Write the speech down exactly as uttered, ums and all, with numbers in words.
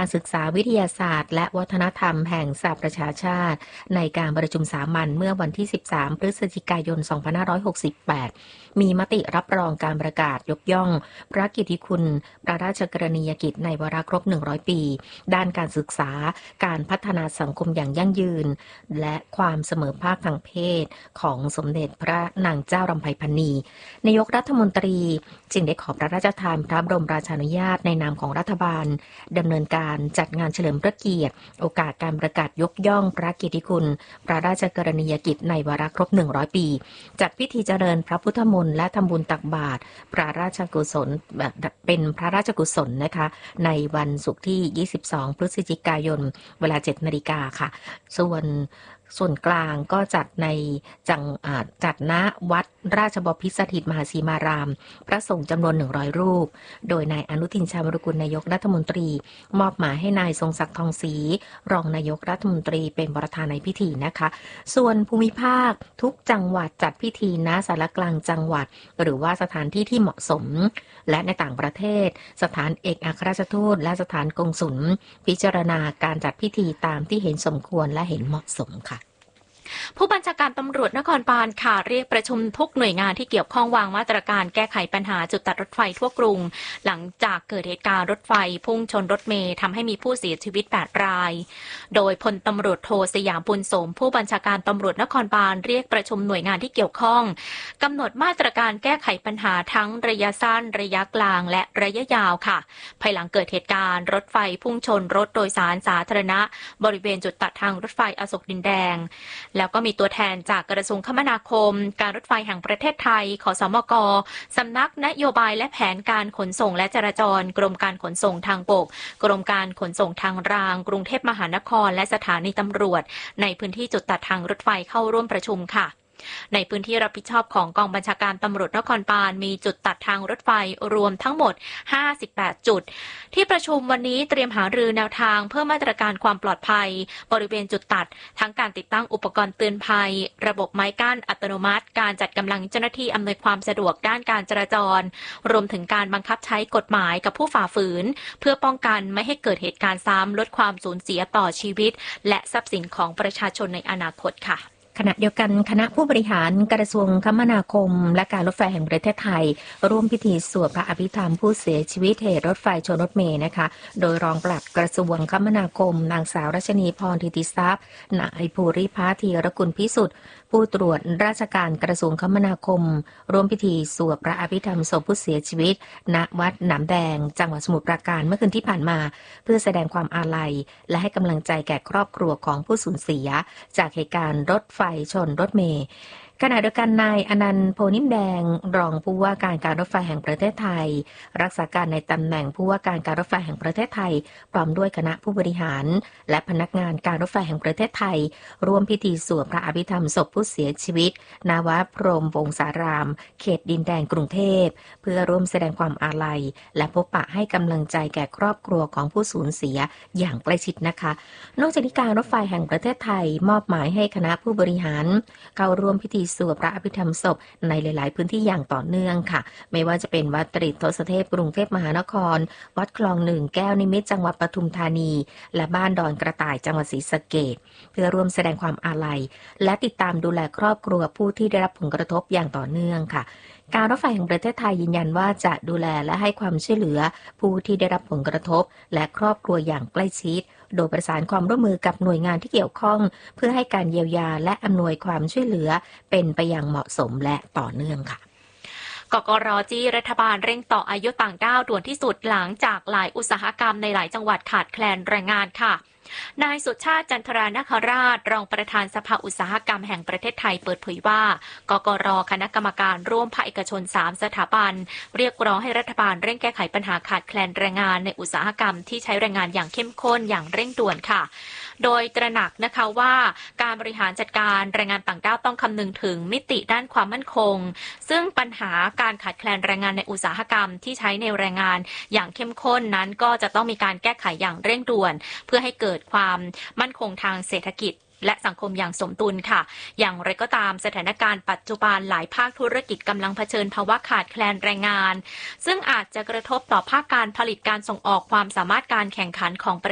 การศึกษาวิทยาศาสตร์และวัฒนธรรมแห่งสหประชาชาติในการประชุมสามัญเมื่อวันที่สิบสามพฤศจิกายนสองพันห้าร้อยหกสิบแปดมีมติรับรองการประกาศยกย่องพระกิตติคุณพระราชกรณียกิจในวาระครบหนึ่งร้อยปีด้านการศึกษาการพัฒนาสังคมอย่างยั่งยืนและความเสมอภาคทางเพศของสมเด็จพระนางเจ้ารำไพพรรณีนายกรัฐมนตรีจึงได้ขอพระราชทานพระบรมราชานุญาตในนามของรัฐบาลดำเนินการจัดงานเฉลิมพระเกียรติโอกาสการประกาศยกย่องพระกิตติคุณพระราชกรณียกิจในวาระครบหนึ่งร้อยปีจัดพิธีเจริญพระพุทธมนต์และทำบุญตักบาตรพระราชกุศลเป็นพระราชกุศลนะคะในวันศุกร์ที่ยี่สิบสองพฤศจิกายนเวลา เจ็ดนาฬิกาค่ะส่วนส่วนกลางก็จัดในจังจัดณวัดราชบพิตรสถิตมหาสีมารามพระสงฆ์จำนวนหนึ่งร้อยรูปโดยนายอนุทินชาญวิรากูลนายกรัฐมนตรีมอบหมายให้นายทรงศักดิ์ทองศรีรองนายกรัฐมนตรีเป็นประธานในพิธีนะคะส่วนภูมิภาคทุกจังหวัดจัดพิธีณศาลากลางจังหวัดหรือว่าสถานที่ที่เหมาะสมและในต่างประเทศสถานเอกอัครราชทูตและสถานกงสุลพิจารณาการจัดพิธีตามที่เห็นสมควรและเห็นเหมาะสมค่ะผู้บัญชาการตำรวจนครบาลค่ะเรียกประชุมทุกหน่วยงานที่เกี่ยวข้องวางมาตรการแก้ไขปัญหาจุดตัดรถไฟทั่วกรุงหลังจากเกิดเหตุการณ์รถไฟพุ่งชนรถเมล์ทำให้มีผู้เสียชีวิตแปดรายโดยพลตำรวจโทสยามบุญสมผู้บัญชาการตำรวจนครบาลเรียกประชุมหน่วยงานที่เกี่ยวข้องกำหนดมาตรการแก้ไขปัญหาทั้งระยะสั้นระยะกลางและระยะยาวค่ะภายหลังเกิดเหตุการณ์รถไฟพุ่งชนรถโดยสารสาธารณะบริเวณจุดตัดทางรถไฟอโศกดินแดงแล้วก็มีตัวแทนจากกระทรวงคมนาคมการรถไฟแห่งประเทศไทยขสมกสำนักนโยบายและแผนการขนส่งและจราจรกรมการขนส่งทางบกกรมการขนส่งทางรางกรุงเทพมหานครและสถานีตำรวจในพื้นที่จุดตัดทางรถไฟเข้าร่วมประชุมค่ะในพื้นที่รับผิดชอบของกองบัญชาการตำรวจนครบาลมีจุดตัดทางรถไฟรวมทั้งหมดห้าสิบแปดจุดที่ประชุมวันนี้เตรียมหารือแนวทางเพิ่มมาตรการความปลอดภัยบริเวณจุดตัดทั้งการติดตั้งอุปกรณ์เตือนภัยระบบไม้กั้นอัตโนมัติการจัดกำลังเจ้าหน้าที่อำนวยความสะดวกด้านการจราจรรวมถึงการบังคับใช้กฎหมายกับผู้ฝ่าฝืนเพื่อป้องกันไม่ให้เกิดเหตุการณ์ซ้ำลดความสูญเสียต่อชีวิตและทรัพย์สินของประชาชนในอนาคตค่ะขณะเดียวกันคณะผู้บริหารกระทรวงคมนาคมและการรถไฟแห่งประเทศไทยร่วมพิธีสวดพระอภิธรรมผู้เสียชีวิตเหตุรถไฟชนรถเมล์นะคะโดยรองปลัดกระทรวงคมนาคมนางสาวรัชนีพรธิติทรัพย์นายภูริภาธีรกุลพิสุทธิ์ผู้ตรวจราชการกระทรวงคมนาคมร่วมพิธีสวดพระอภิธรรมศพผู้เสียชีวิตณวัดหนามแดงจังหวัดสมุทรปราการเมื่อคืนที่ผ่านมาเพื่อแสดงความอาลัยและให้กำลังใจแก่ครอบครัวของผู้สูญเสียจากเหตุการณ์รถไฟชนรถเมล์ขณะเดียวกันนายอนันต์โพนิ่มแดงรองผู้ว่าการการรถไฟแห่งประเทศไทยรักษาการในตำแหน่งผู้ว่าการการรถไฟแห่งประเทศไทยพร้อมด้วยคณะผู้บริหารและพนักงานการรถไฟแห่งประเทศไทยร่วมพิธีสวดพระอภิธรรมศพผู้เสียชีวิตณวัดพรหมวงศารามเขตดินแดงกรุงเทพเพื่อร่วมแสดงความอาลัยและพบปะให้กำลังใจแก่ครอบครัวของผู้สูญเสียอย่างใกล้ชิดนะคะนอกจากนี้การรถไฟแห่งประเทศไทยมอบหมายให้คณะผู้บริหารเข้าร่วมพิธีสวดพระอภิธรรมศพในหลายๆพื้นที่อย่างต่อเนื่องค่ะไม่ว่าจะเป็นวัดตรีทศเทพกรุงเทพมหานครวัดคลองหนึ่งแก้วนิมิตรจังหวัดปทุมธานีและบ้านดอนกระต่ายจังหวัดศรีสะเกษเพื่อร่วมแสดงความอาลัยและติดตามดูแลครอบครัวผู้ที่ได้รับผลกระทบอย่างต่อเนื่องค่ะการรถไฟแห่งประเทศไทยยืนยันว่าจะดูแลและให้ความช่วยเหลือผู้ที่ได้รับผลกระทบและครอบครัวอย่างใกล้ชิดโดยประสานความร่วมมือกับหน่วยงานที่เกี่ยวข้องเพื่อให้การเยียวยาและอำนวยความช่วยเหลือเป็นไปอย่างเหมาะสมและต่อเนื่องค่ะกกร.จี้รัฐบาลเร่งต่ออายุต่างด้าวด่วนที่สุดหลังจากหลายอุตสาหกรรมในหลายจังหวัดขาดแคลนแรงงานค่ะนายสุชาติจันทรานาคราชรองประธานสภาอุตสาหกรรมแห่งประเทศไทยเปิดเผยว่ากกร.คณะกรรมการร่วมภาคเอกชนสามสถาบันเรียกร้องให้รัฐบาลเร่งแก้ไขปัญหาขาดแคลนแรงงานในอุตสาหกรรมที่ใช้แรงงานอย่างเข้มข้นอย่างเร่งด่วนค่ะโดยตระหนักนะคะว่าการบริหารจัดการแรงงานต่างด้าวต้องคำนึงถึงมิติด้านความมั่นคงซึ่งปัญหาการขาดแคลนแรงงานในอุตสาหกรรมที่ใช้ในแรงงานอย่างเข้มข้นนั้นก็จะต้องมีการแก้ไขอย่างเร่งด่วนเพื่อให้เกิดความมั่นคงทางเศรษฐกิจและสังคมอย่างสมดุลค่ะอย่างไรก็ตามสถานการณ์ปัจจุบันหลายภาคธุรกิจกำลังเผชิญภาวะขาดแคลนแรงงานซึ่งอาจจะกระทบต่อภาคการผลิตการส่งออกความสามารถการแข่งขันของ